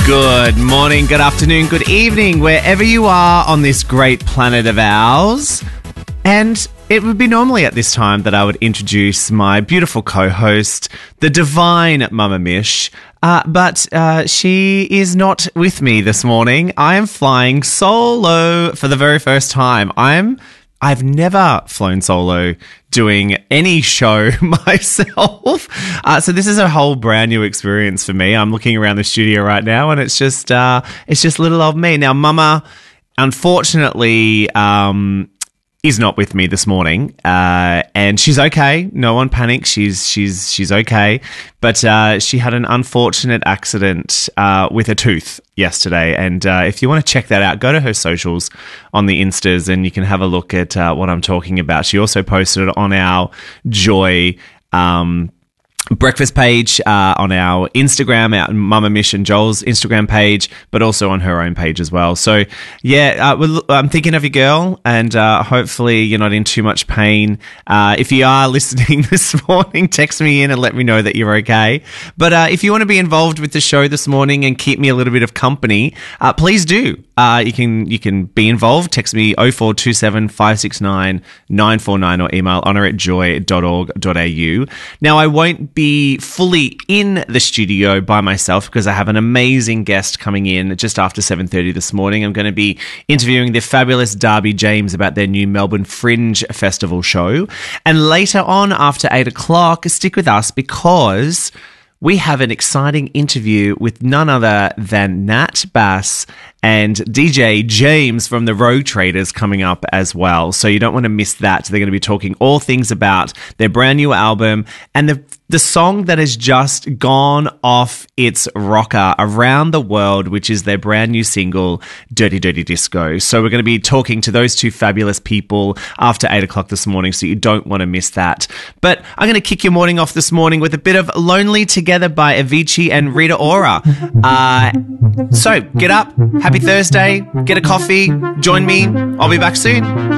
Good morning, good afternoon, good evening, wherever you are on this great planet of ours. And it would be normally at this time that I would introduce my beautiful co-host, the divine Mama Mish, but she is not with me this morning. I am flying solo for the very first time. I've never flown solo doing any show myself. So this is a whole brand new experience for me. I'm looking around the studio right now and it's just little old me. Now, Mama, unfortunately, is not with me this morning, and she's okay. No one panic. She's okay, but she had an unfortunate accident with a tooth yesterday. And if you want to check that out, go to her socials on the Instas, and you can have a look at what I'm talking about. She also posted it on our Joy breakfast page on our Instagram, our Mama Mish and Joel's Instagram page, but also on her own page as well. So yeah, I'm thinking of you, girl, and hopefully you're not in too much pain. If you are listening this morning, text me in and let me know that you're okay. But if you want to be involved with the show this morning and keep me a little bit of company, please do. You can be involved. Text me 0427 569 949 or email honour@joy.org.au. Now, I won't be fully in the studio by myself because I have an amazing guest coming in just after 7:30 this morning. I'm going to be interviewing the fabulous Darby James about their new Melbourne Fringe Festival show. And later on, after 8 o'clock, stick with us because we have an exciting interview with none other than Nat Bass and DJ James from the Rogue Traders coming up as well. So you don't want to miss that. They're going to be talking all things about their brand new album and the song that has just gone off its rocker around the world, which is their brand new single, Dirty Dirty Disco. So we're going to be talking to those two fabulous people after 8 o'clock this morning, so you don't want to miss that. But I'm going to kick your morning off this morning with a bit of Lonely Together by Avicii and Rita Ora. So get up, happy Thursday, get a coffee, join me. I'll be back soon.